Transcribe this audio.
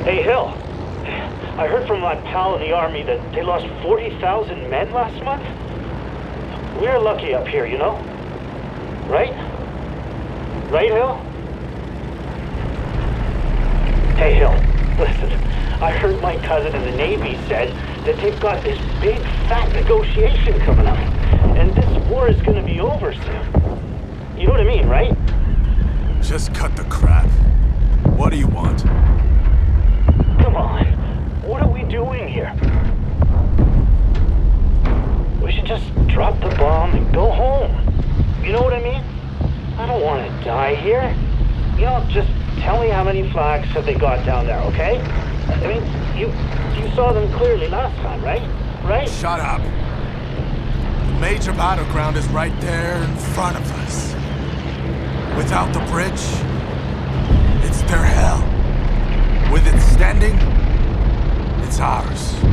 Hey, Hill. I heard from my pal in the army that they lost 40,000 men last month. We're lucky up here, you know? Right? Right, Hill? Hey, Hill, listen. I heard my cousin in the Navy said that they've got this big, fat negotiation coming up. And this war is gonna be over soon. You know what I mean, right? Just cut the crap. What do you want? Come on. What are we doing here? We should just drop the bomb and go home. You know what I mean? I don't want to die here. You know, just tell me how many flags have they got down there, okay? I mean, you saw them clearly last time, right? Right? Shut up. The major battleground is right there in front of us. Without the bridge, it's their hell. With it standing, it's ours.